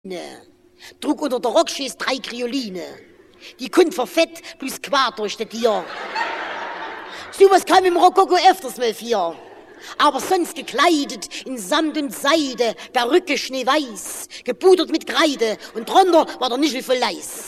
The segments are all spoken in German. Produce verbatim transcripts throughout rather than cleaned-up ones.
Ne. Trug unter der Rockschieß drei Krioline. Die kund verfett plus quer durch das Tier. So was kam im Rokoko öfters mal vor. Aber sonst gekleidet in Samt und Seide, Perücke schneeweiß, gepudert mit Kreide und drunter war der Nischel voll Leis.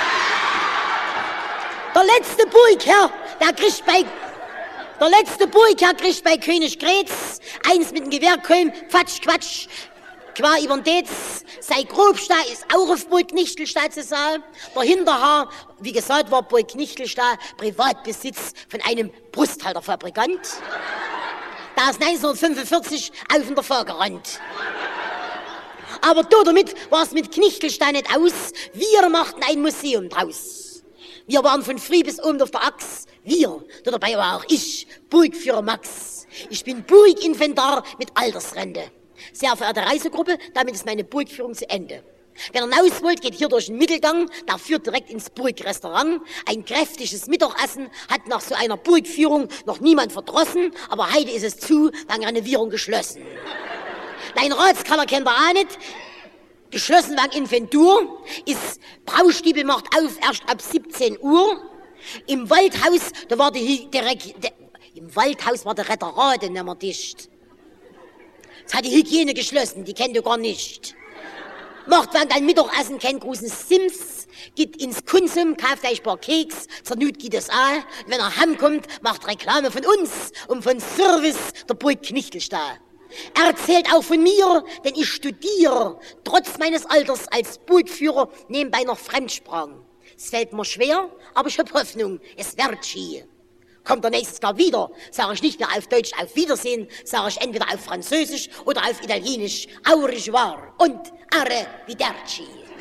Der letzte Burgherr, der kriegt bei... Der letzte Burgherr kriegt bei König Grätz eins mit dem Gewehrkolben, Quatsch, Quatsch, qua übern Detz. Sein Grobstall ist auch auf Burg Knichtelstadt zu sagen. Der Hinterhaar, wie gesagt, war Burg Knichtelstadt Privatbesitz von einem Brusthalterfabrikant. Da ist neunzehnhundertfünfundvierzig auf in der Fahr gerannt. Aber damit war es mit Knichtelstadt nicht aus. Wir machten ein Museum draus. Wir waren von früh bis oben auf der Axt. Wir, dabei war auch ich, Burgführer Max. Ich bin Burginventar mit Altersrente. Sehr verehrte Reisegruppe, damit ist meine Burgführung zu Ende. Wer hinaus wollt, geht hier durch den Mittelgang, der führt direkt ins Burgrestaurant. Ein kräftiges Mittagessen hat nach so einer Burgführung noch niemand verdrossen, aber heute ist es zu, wegen Renovierung geschlossen. Dein Ratskeller kennt ihr auch nicht. Geschlossen wegen Inventur, ist Braustiebel macht auf erst ab siebzehn Uhr. Im Waldhaus, da war die direkt, de, im Waldhaus war der Retterrade nicht mehr dicht. Das hat die Hygiene geschlossen, die kennt ihr gar nicht. Macht während ein Mittagessen keinen großen Sims, geht ins Konsum, kauft euch ein paar Keks, zur Not geht es auch. Wenn er heimkommt, macht Reklame von uns und von Service der Burg Knichtelstadt. Er erzählt auch von mir, denn ich studiere, trotz meines Alters als Burgführer, nebenbei noch Fremdsprachen. Es fällt mir schwer, aber ich habe Hoffnung, es wird schön. Kommt er nächstes Jahr wieder, sage ich nicht mehr auf Deutsch auf Wiedersehen, sage ich entweder auf Französisch oder auf Italienisch au revoir und arrivederci.